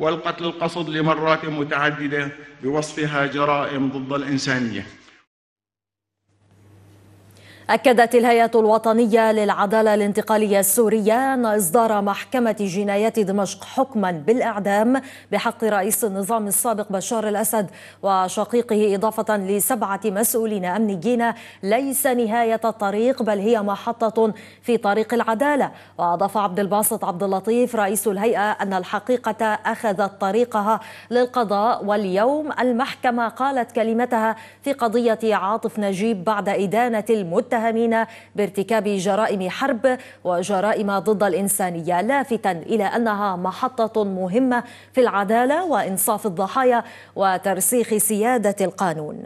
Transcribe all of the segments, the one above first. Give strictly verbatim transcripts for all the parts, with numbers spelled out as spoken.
والقتل القصد لمرات متعددة بوصفها جرائم ضد الإنسانية. أكدت الهيئة الوطنية للعدالة الانتقالية السورية أن إصدار محكمة جنايات دمشق حكما بالإعدام بحق رئيس النظام السابق بشار الأسد وشقيقه إضافة لسبعة مسؤولين أمنيين ليس نهاية الطريق، بل هي محطة في طريق العدالة. وأضاف عبد الباسط عبد اللطيف رئيس الهيئة أن الحقيقة أخذت طريقها للقضاء، واليوم المحكمة قالت كلمتها في قضية عاطف نجيب بعد إدانة المتهم بارتكاب جرائم حرب وجرائم ضد الإنسانية، لافتا إلى أنها محطة مهمة في العدالة وإنصاف الضحايا وترسيخ سيادة القانون.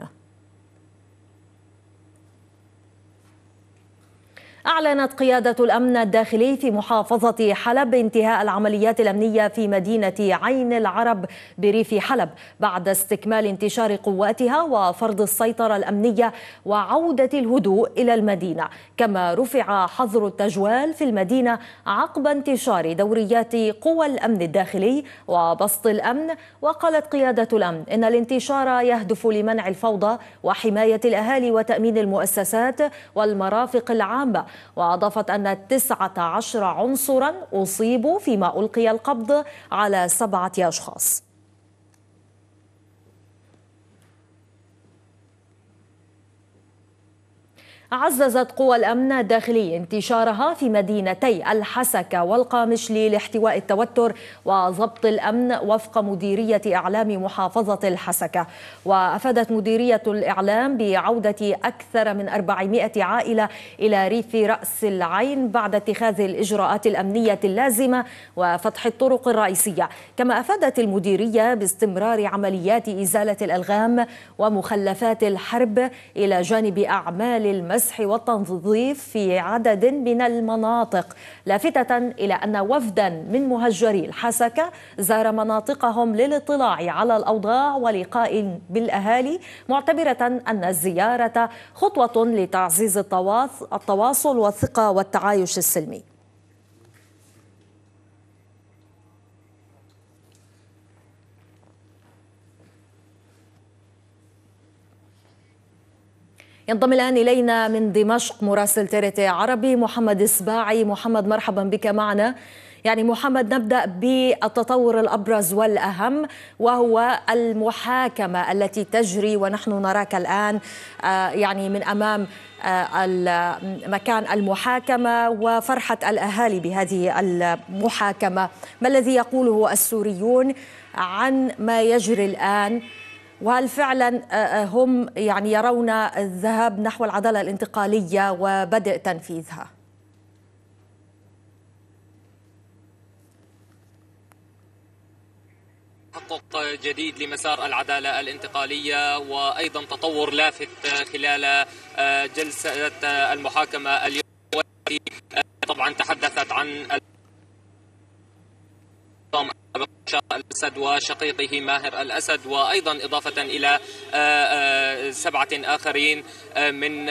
أعلنت قيادة الأمن الداخلي في محافظة حلب انتهاء العمليات الأمنية في مدينة عين العرب بريف حلب بعد استكمال انتشار قواتها وفرض السيطرة الأمنية وعودة الهدوء إلى المدينة. كما رفع حظر التجوال في المدينة عقب انتشار دوريات قوى الأمن الداخلي وبسط الأمن. وقالت قيادة الأمن إن الانتشار يهدف لمنع الفوضى وحماية الأهالي وتأمين المؤسسات والمرافق العامة. وأضافت أن تسعة عشر عنصرا أصيبوا فيما ألقي القبض على سبعة أشخاص. عززت قوى الأمن الداخلي انتشارها في مدينتي الحسكة والقامشلي لاحتواء التوتر وضبط الأمن وفق مديرية إعلام محافظة الحسكة. وأفادت مديرية الإعلام بعودة أكثر من أربعمائة عائلة إلى ريف رأس العين بعد اتخاذ الإجراءات الأمنية اللازمة وفتح الطرق الرئيسية. كما أفادت المديرية باستمرار عمليات إزالة الألغام ومخلفات الحرب إلى جانب أعمال المسح والتنظيف في عدد من المناطق، لافتة إلى أن وفدا من مهجري الحسكة زار مناطقهم للاطلاع على الأوضاع ولقاء بالأهالي، معتبرة أن الزيارة خطوة لتعزيز التواصل والثقة والتعايش السلمي. ينضم الآن إلينا من دمشق مراسل تريت عربي محمد السباعي. محمد مرحبا بك معنا. يعني محمد، نبدأ بالتطور الأبرز والأهم وهو المحاكمة التي تجري، ونحن نراك الآن يعني من أمام مكان المحاكمة وفرحة الأهالي بهذه المحاكمة. ما الذي يقوله السوريون عن ما يجري الآن؟ وهل فعلا هم يعني يرون الذهاب نحو العدالة الانتقالية وبدء تنفيذها؟ تحقق جديد لمسار العدالة الانتقالية وأيضا تطور لافت خلال جلسة المحاكمة اليوم، طبعا تحدثت عن بشار الأسد وشقيقه ماهر الأسد، وأيضا إضافة إلى سبعة آخرين من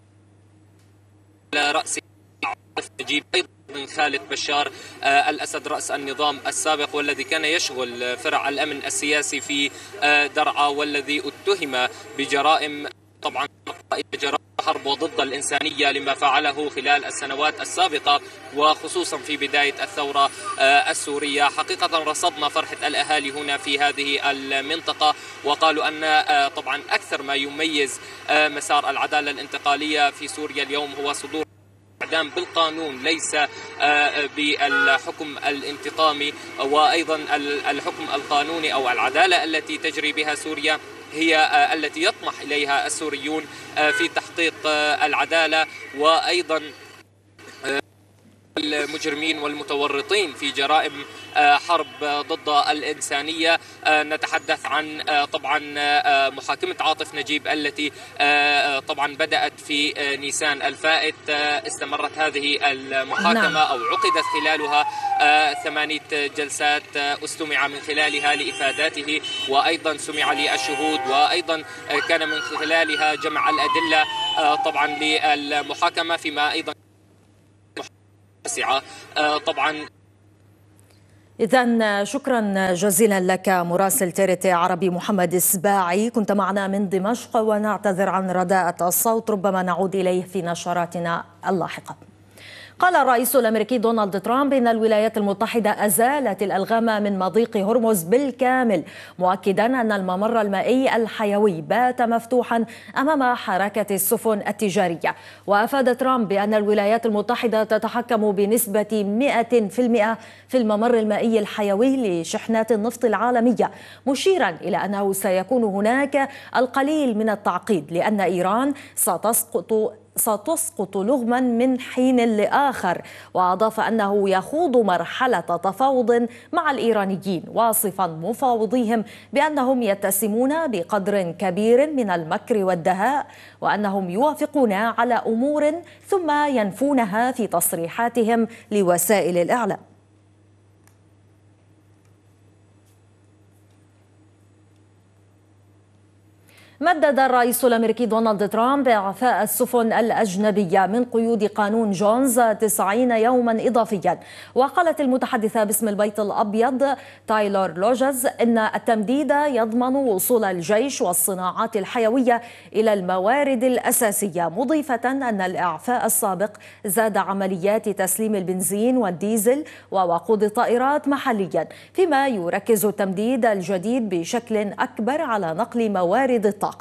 رأس عاطف نجيب، أيضا من خالد بشار الأسد رأس النظام السابق والذي كان يشغل فرع الأمن السياسي في درعا، والذي اتهم بجرائم طبعا جرائم حرب وضد الإنسانية لما فعله خلال السنوات السابقة وخصوصا في بداية الثورة السورية. حقيقة رصدنا فرحة الأهالي هنا في هذه المنطقة، وقالوا أن طبعا أكثر ما يميز مسار العدالة الانتقالية في سوريا اليوم هو صدور الإعدام بالقانون، ليس بالحكم الانتقامي، وأيضا الحكم القانوني أو العدالة التي تجري بها سوريا هي التي يطمح إليها السوريون في تحقيق العدالة، وأيضا المجرمين والمتورطين في جرائم حرب ضد الإنسانية. نتحدث عن طبعا محاكمة عاطف نجيب التي طبعا بدأت في نيسان الفائت. استمرت هذه المحاكمة أو عقدت خلالها ثمانية جلسات استمع من خلالها لإفاداته، وأيضا سمع للشهود، وأيضا كان من خلالها جمع الأدلة طبعا للمحاكمة، فيما أيضا طبعا إذن شكرا جزيلا لك مراسل تيرت عربي محمد السباعي، كنت معنا من دمشق، ونعتذر عن رداءة الصوت، ربما نعود إليه في نشراتنا اللاحقة. قال الرئيس الأمريكي دونالد ترامب إن الولايات المتحدة أزالت الألغام من مضيق هرمز بالكامل، مؤكدا أن الممر المائي الحيوي بات مفتوحا أمام حركة السفن التجارية. وأفاد ترامب بأن الولايات المتحدة تتحكم بنسبة مئة بالمئة في الممر المائي الحيوي لشحنات النفط العالمية، مشيرا إلى أنه سيكون هناك القليل من التعقيد لأن إيران ستسقط ستسقط لغما من حين لآخر. وأضاف أنه يخوض مرحلة تفاوض مع الإيرانيين، واصفا مفاوضيهم بأنهم يتسمون بقدر كبير من المكر والدهاء، وأنهم يوافقون على أمور ثم ينفونها في تصريحاتهم لوسائل الإعلام. مدد الرئيس الأمريكي دونالد ترامب إعفاء السفن الأجنبية من قيود قانون جونز تسعين يوما إضافيا. وقالت المتحدثة باسم البيت الأبيض تايلور لوجز إن التمديد يضمن وصول الجيش والصناعات الحيوية إلى الموارد الأساسية، مضيفة أن الإعفاء السابق زاد عمليات تسليم البنزين والديزل ووقود الطائرات محليا، فيما يركز التمديد الجديد بشكل أكبر على نقل موارد الطاقة.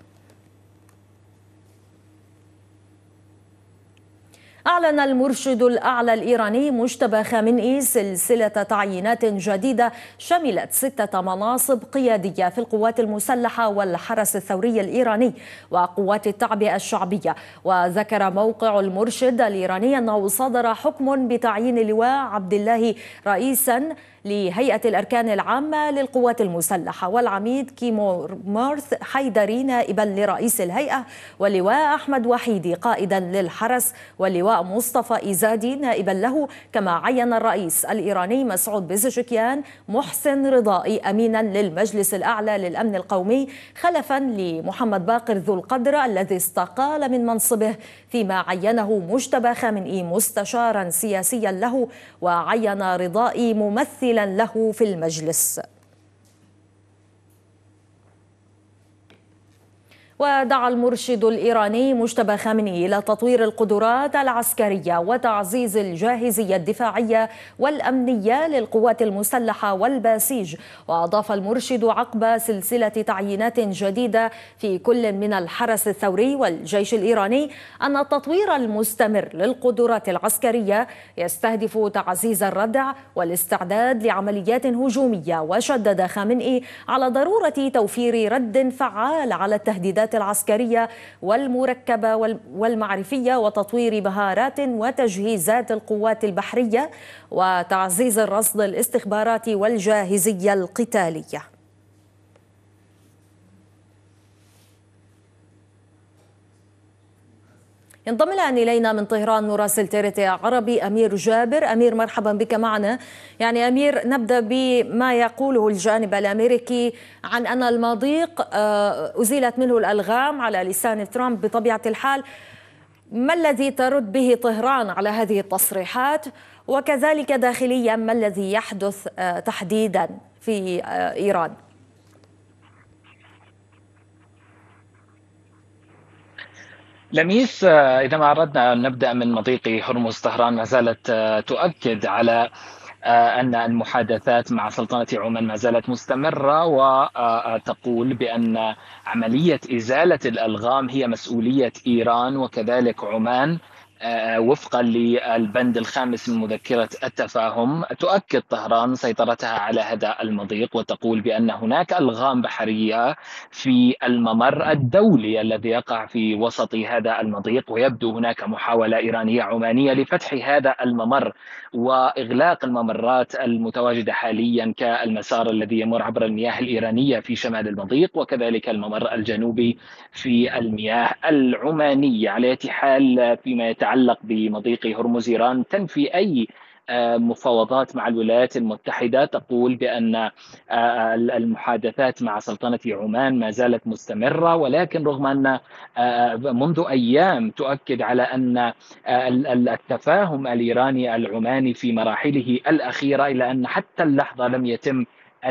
أعلن المرشد الأعلى الإيراني مجتبى خامنئي سلسلة تعيينات جديدة شملت ستة مناصب قيادية في القوات المسلحة والحرس الثوري الإيراني وقوات التعبئة الشعبية. وذكر موقع المرشد الإيراني أنه صدر حكم بتعيين اللواء عبد الله رئيسا لهيئة الأركان العامة للقوات المسلحة، والعميد كيمو مارث حيدري نائبا لرئيس الهيئة، واللواء أحمد وحيدي قائدا للحرس، واللواء مصطفى إيزادي نائبا له. كما عين الرئيس الإيراني مسعود بيزشكيان محسن رضائي أمينا للمجلس الأعلى للأمن القومي خلفا لمحمد باقر ذو القدر الذي استقال من منصبه، فيما عينه مجتبى خامنئي مستشارا سياسيا له، وعين رضائي ممثلا له في المجلس. ودعا المرشد الإيراني مجتبى خامنئي إلى تطوير القدرات العسكرية وتعزيز الجاهزية الدفاعية والأمنية للقوات المسلحة والباسيج. وأضاف المرشد عقب سلسلة تعيينات جديدة في كل من الحرس الثوري والجيش الإيراني أن التطوير المستمر للقدرات العسكرية يستهدف تعزيز الردع والاستعداد لعمليات هجومية. وشدد خامنئي على ضرورة توفير رد فعال على التهديدات العسكرية والمركبة والمعرفية، وتطوير مهارات وتجهيزات القوات البحرية، وتعزيز الرصد الاستخباراتي والجاهزية القتالية. ينضم الآن إلينا من طهران مراسل تيرت عربي أمير جابر. أمير، مرحبا بك معنا. يعني أمير، نبدأ بما يقوله الجانب الأمريكي عن أن المضيق أزيلت منه الألغام على لسان ترامب بطبيعة الحال. ما الذي ترد به طهران على هذه التصريحات؟ وكذلك داخليا ما الذي يحدث تحديدا في إيران؟ لميس، إذا ما أردنا أن نبدأ من مضيق هرمز، طهران ما زالت تؤكد على أن المحادثات مع سلطنة عمان ما زالت مستمرة، وتقول بأن عملية إزالة الألغام هي مسؤولية إيران وكذلك عمان وفقا للبند الخامس من مذكرة التفاهم. تؤكد طهران سيطرتها على هذا المضيق، وتقول بأن هناك ألغام بحرية في الممر الدولي الذي يقع في وسط هذا المضيق، ويبدو هناك محاولة إيرانية عمانية لفتح هذا الممر وإغلاق الممرات المتواجدة حاليا كالمسار الذي يمر عبر المياه الإيرانية في شمال المضيق، وكذلك الممر الجنوبي في المياه العمانية. على أي حال، فيما يتعلق بمضيق هرمز، إيران تنفي أي مفاوضات مع الولايات المتحدة تقول بأن المحادثات مع سلطنة عمان ما زالت مستمرة، ولكن رغم أن منذ أيام تؤكد على أن التفاهم الإيراني العماني في مراحله الأخيرة، إلى أن حتى اللحظة لم يتم